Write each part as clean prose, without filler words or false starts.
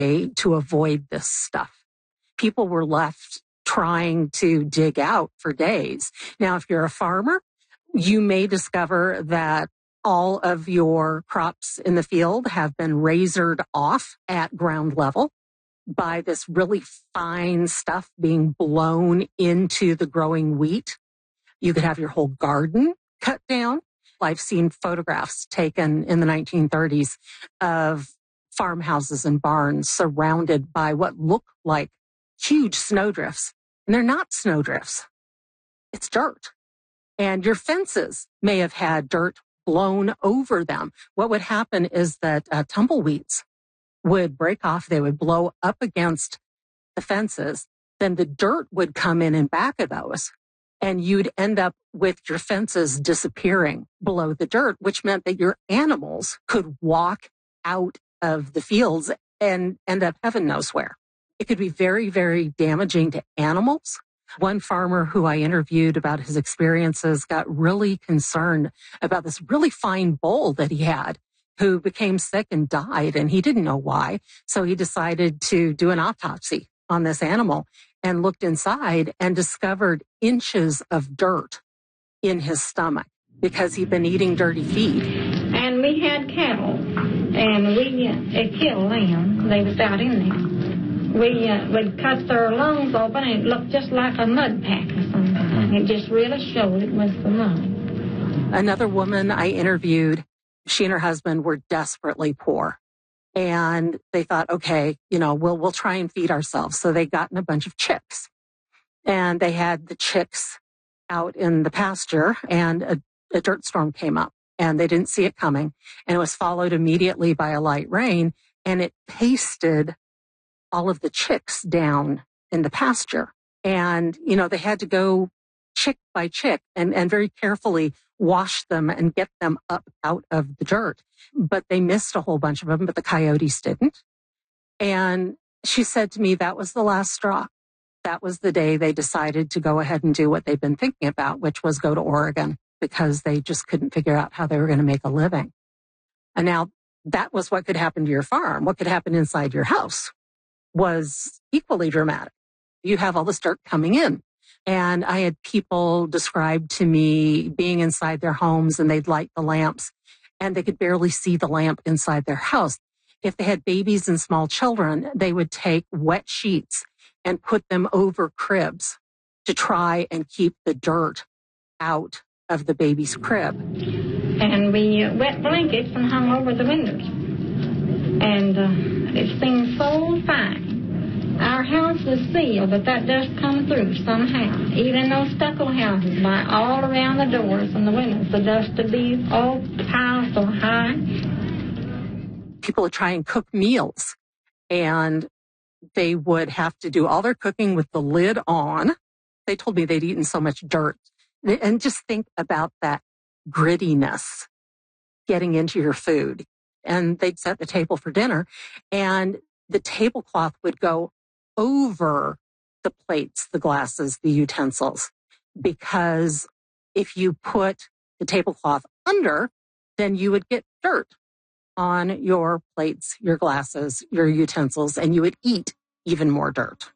to avoid this stuff. People were left trying to dig out for days. Now, if you're a farmer, you may discover that all of your crops in the field have been razored off at ground level by this really fine stuff being blown into the growing wheat. You could have your whole garden cut down. I've seen photographs taken in the 1930s of farmhouses and barns surrounded by what look like huge snowdrifts. And they're not snowdrifts. It's dirt. And your fences may have had dirt blown over them. What would happen is that tumbleweeds would break off. They would blow up against the fences. Then the dirt would come in back of those. And you'd end up with your fences disappearing below the dirt, which meant that your animals could walk out of the fields and end up heaven knows where. It could be very, very damaging to animals. One farmer who I interviewed about his experiences got really concerned about this really fine bull that he had who became sick and died, and he didn't know why. So he decided to do an autopsy on this animal and looked inside and discovered inches of dirt in his stomach because he'd been eating dirty feed. And we had cattle, and we killed them. They was out in there. We would cut their lungs open, and it looked just like a mud pack or something. It just really showed it was the mud. Another woman I interviewed, she and her husband were desperately poor. And they thought, okay, we'll try and feed ourselves. So they got in a bunch of chicks. And they had the chicks out in the pasture, and a dirt storm came up. And they didn't see it coming. And it was followed immediately by a light rain. And it pasted all of the chicks down in the pasture. And, they had to go chick by chick and very carefully wash them and get them up out of the dirt. But they missed a whole bunch of them, but the coyotes didn't. And she said to me, that was the last straw. That was the day they decided to go ahead and do what they've been thinking about, which was go to Oregon, because they just couldn't figure out how they were going to make a living. And now that was what could happen to your farm. What could happen inside your house was equally dramatic. You have all this dirt coming in. And I had people describe to me being inside their homes, and they'd light the lamps and they could barely see the lamp inside their house. If they had babies and small children, they would take wet sheets and put them over cribs to try and keep the dirt out of the baby's crib. And we wet blankets and hung over the windows. And it seemed so fine. Our house was sealed, but that dust come through somehow. Even those stucco houses, by all around the doors and the windows, the dust would be all piled so high. People would try and cook meals, and they would have to do all their cooking with the lid on. They told me they'd eaten so much dirt. And just think about that grittiness getting into your food. And they'd set the table for dinner, and the tablecloth would go over the plates, the glasses, the utensils, because if you put the tablecloth under, then you would get dirt on your plates, your glasses, your utensils, and you would eat even more dirt.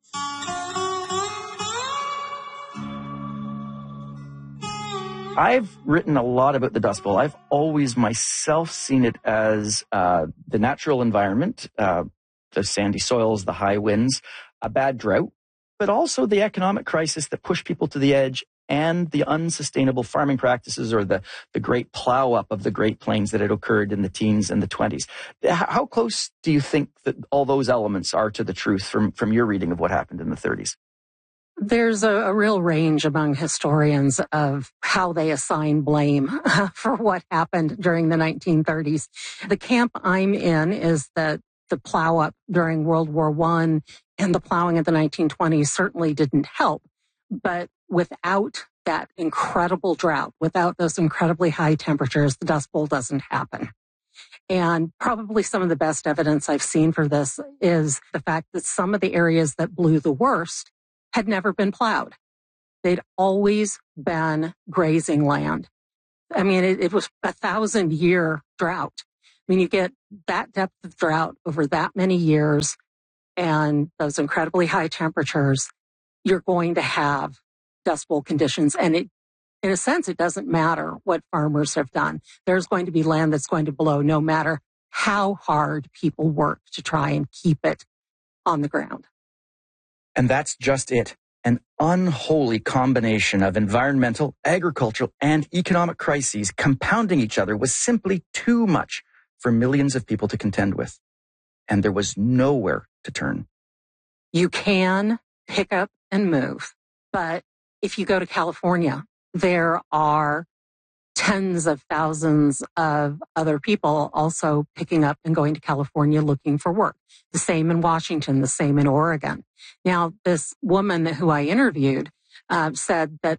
I've written a lot about the Dust Bowl. I've always myself seen it as the natural environment, the sandy soils, the high winds, a bad drought, but also the economic crisis that pushed people to the edge and the unsustainable farming practices, or the great plow up of the Great Plains that had occurred in the teens and the 20s. How close do you think that all those elements are to the truth from your reading of what happened in the 30s? There's a real range among historians of how they assign blame for what happened during the 1930s. The camp I'm in is that the plow up during World War I and the plowing of the 1920s certainly didn't help. But without that incredible drought, without those incredibly high temperatures, the Dust Bowl doesn't happen. And probably some of the best evidence I've seen for this is the fact that some of the areas that blew the worst had never been plowed. They'd always been grazing land. I mean, it was a 1,000-year drought. I mean, you get that depth of drought over that many years and those incredibly high temperatures, you're going to have Dust Bowl conditions. And in a sense, it doesn't matter what farmers have done. There's going to be land that's going to blow no matter how hard people work to try and keep it on the ground. And that's just it. An unholy combination of environmental, agricultural, and economic crises compounding each other was simply too much for millions of people to contend with. And there was nowhere to turn. You can pick up and move, but if you go to California, there are tens of thousands of other people also picking up and going to California looking for work. The same in Washington, the same in Oregon. Now, this woman who I interviewed said that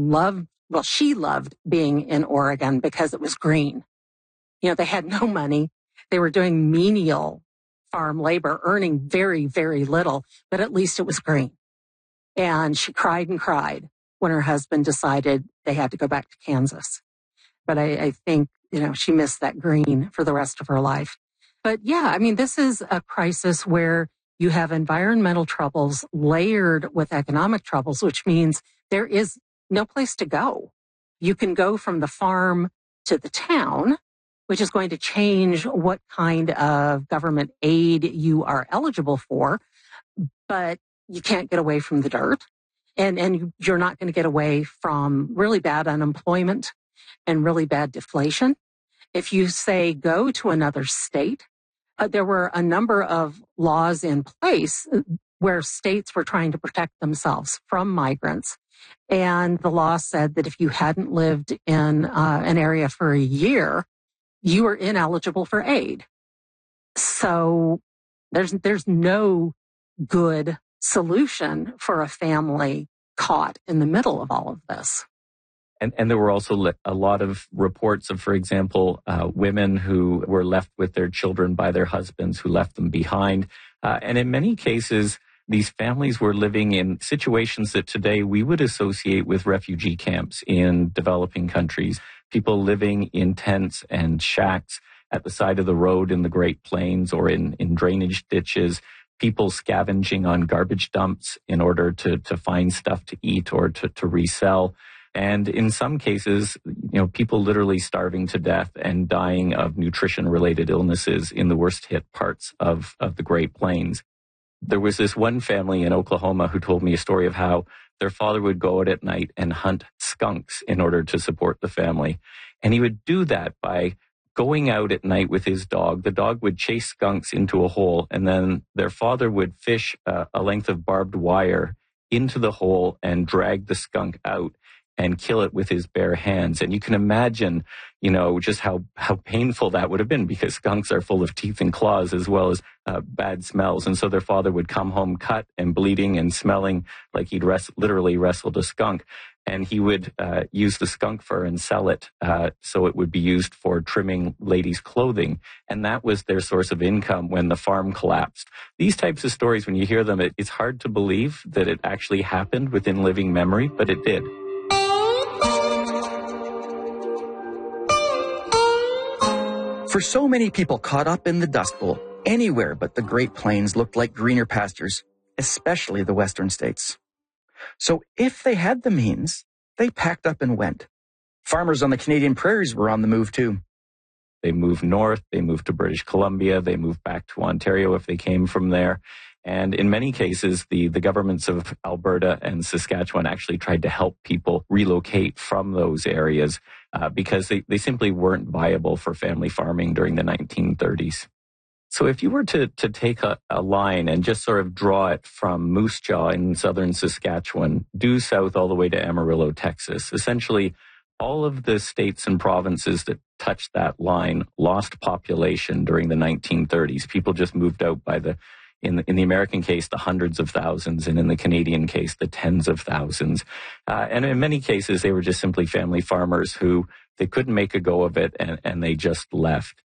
she loved being in Oregon because it was green. You know, they had no money. They were doing menial farm labor, earning very, very little, but at least it was green. And she cried and cried when her husband decided they had to go back to Kansas. But I think, you know, she missed that green for the rest of her life. But yeah, I mean, this is a crisis where you have environmental troubles layered with economic troubles, which means there is no place to go. You can go from the farm to the town, which is going to change what kind of government aid you are eligible for, but you can't get away from the dirt. And you're not going to get away from really bad unemployment and really bad deflation. If you say go to another state, there were a number of laws in place where states were trying to protect themselves from migrants. And the law said that if you hadn't lived in an area for a year, you were ineligible for aid. So there's no good solution for a family caught in the middle of all of this. And there were also a lot of reports of, for example, women who were left with their children by their husbands who left them behind. And in many cases, these families were living in situations that today we would associate with refugee camps in developing countries. People living in tents and shacks at the side of the road in the Great Plains or in drainage ditches. People scavenging on garbage dumps in order to find stuff to eat or to resell. And in some cases, you know, people literally starving to death and dying of nutrition-related illnesses in the worst hit parts of the Great Plains. There was this one family in Oklahoma who told me a story of how their father would go out at night and hunt skunks in order to support the family. And he would do that by going out at night with his dog. The dog would chase skunks into a hole, and then their father would fish a length of barbed wire into the hole and drag the skunk out and kill it with his bare hands. And you can imagine, you know, just how painful that would have been, because skunks are full of teeth and claws as well as bad smells. And so their father would come home cut and bleeding and smelling like he'd literally wrestled a skunk. And he would use the skunk fur and sell it so it would be used for trimming ladies' clothing. And that was their source of income when the farm collapsed. These types of stories, when you hear them, it's hard to believe that it actually happened within living memory, but it did. For so many people caught up in the Dust Bowl, anywhere but the Great Plains looked like greener pastures, especially the western states. So if they had the means, they packed up and went. Farmers on the Canadian prairies were on the move too. They moved north, they moved to British Columbia, they moved back to Ontario if they came from there. And in many cases, the governments of Alberta and Saskatchewan actually tried to help people relocate from those areas because they simply weren't viable for family farming during the 1930s. So if you were to take a line and just sort of draw it from Moose Jaw in southern Saskatchewan, due south all the way to Amarillo, Texas, essentially all of the states and provinces that touched that line lost population during the 1930s. People just moved out by in the American case, the hundreds of thousands, and in the Canadian case, the tens of thousands. And in many cases, they were just simply family farmers who they couldn't make a go of it, and they just left.